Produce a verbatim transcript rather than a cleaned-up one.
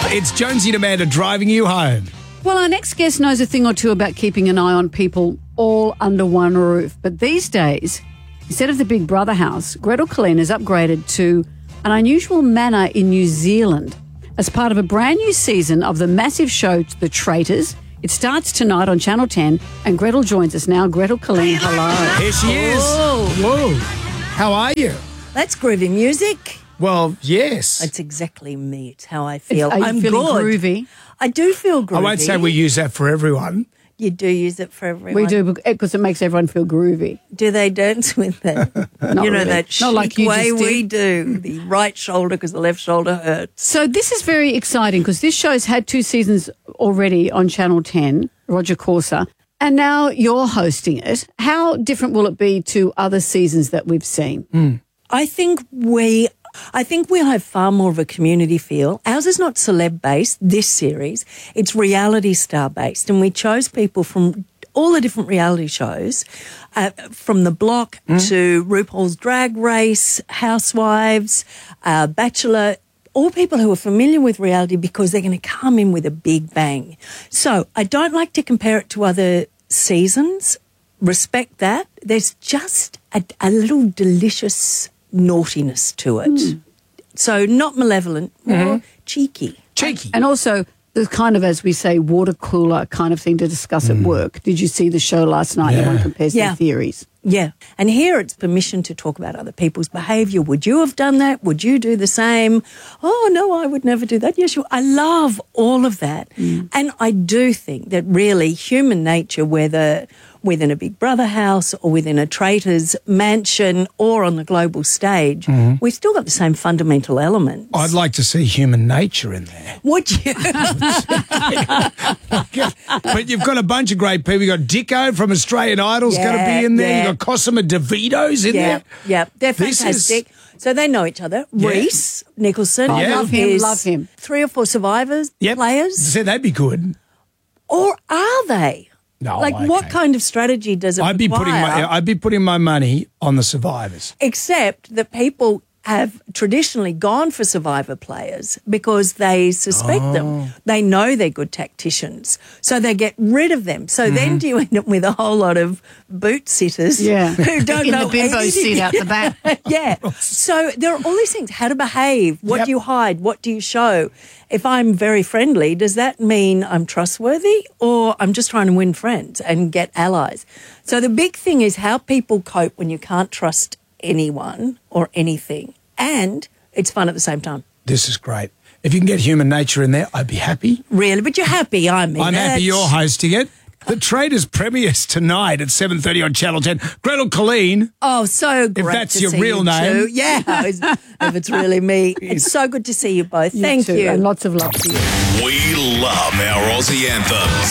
It's Jonesy and Amanda driving you home. Well, our next guest knows a thing or two about keeping an eye on people all under one roof. But these days, instead of the Big Brother house, Gretel Killeen has upgraded to an unusual manor in New Zealand as part of a brand new season of the massive show The Traitors. It starts tonight on Channel ten, and Gretel joins us now. Gretel Killeen, hello. Here she is. Whoa. How are you? That's groovy music. Well, yes. It's exactly me. It's how I feel. Are you I'm feeling good. groovy? I do feel groovy. I won't say we use that for everyone. You do use it for everyone. We do, because it makes everyone feel groovy. Do they dance with that? Not you know, really. that chic Not like you way just did. we do. The right shoulder because the left shoulder hurts. So this is very exciting because this show's had two seasons already on Channel ten, Roger Corser, and now you're hosting it. How different will it be to other seasons that we've seen? Mm. I think we... I think we'll have far more of a community feel. Ours is not celeb-based, this series. It's reality star-based, and we chose people from all the different reality shows, uh, from The Block mm. to RuPaul's Drag Race, Housewives, uh, Bachelor, all people who are familiar with reality because they're going to come in with a big bang. So I don't like to compare it to other seasons. Respect that. There's just a, a little delicious naughtiness to it. Mm. So not malevolent, more mm-hmm. cheeky. Cheeky. And also the kind of, as we say, water cooler kind of thing to discuss mm. at work. Did you see the show last night? Yeah. Everyone compares yeah. their theories. Yeah. And here it's permission to talk about other people's behaviour. Would you have done that? Would you do the same? Oh, no, I would never do that. Yes, you. I love all of that. Mm. And I do think that really human nature, whether within a Big Brother house or within a Traitors mansion or on the global stage, mm-hmm. we've still got the same fundamental elements. I'd like to see human nature in there. Would you? But you've got a bunch of great people. You've got Dicko from Australian Idol's yeah, going to be in there. Yeah. You've got Cosima DeVito's in yeah, there. Yeah, they're This fantastic. Is... So they know each other. Yeah. Reese Nicholson. I Yeah. love him, is love him. Three or four Survivors Yep. players. So that'd be good. Or are they? No, like, okay. what kind of strategy does it I'd be require? putting my I'd be putting my money on the Survivors. Except that people have traditionally gone for Survivor players because they suspect Oh. them. They know they're good tacticians. So they get rid of them. So mm-hmm. then do you end up with a whole lot of boot sitters yeah. who don't in know the bimbo anything. seat out the back. Yeah. So there are all these things. How to behave. What Yep. do you hide? What do you show? If I'm very friendly, does that mean I'm trustworthy or I'm just trying to win friends and get allies? So the big thing is how people cope when you can't trust anyone or anything. And it's fun at the same time. This is great. If you can get human nature in there, I'd be happy. Really? But you're happy, I mean. I'm happy that's- you're hosting it. The Traitors premieres tonight at seven thirty on Channel ten. Gretel Killeen. Oh, so great that's to your see real you name. too. Yeah, if it's really me. It's so good to see you both. You Thank too, you. and lots of love to you. We love our Aussie anthems.